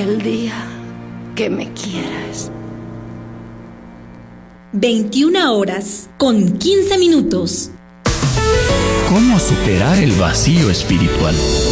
el día que me quieras. 21:15. ¿Cómo superar el vacío espiritual?